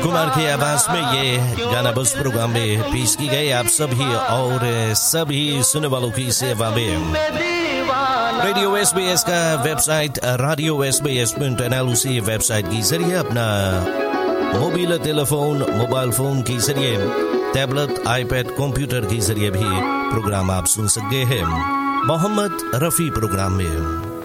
कुमार की आवाज में ये गाना बस प्रोग्राम में पेश की गई आप सभी और सभी सुनने वालों की सेवा में। रेडियो SBS का वेबसाइट radiosbs.nl उसी वेबसाइट के जरिए अपना मोबाइल फोन के जरिए टैबलेट आईपैड कंप्यूटर के जरिए भी प्रोग्राम आप सुन सकते हैं। मोहम्मद रफी प्रोग्राम में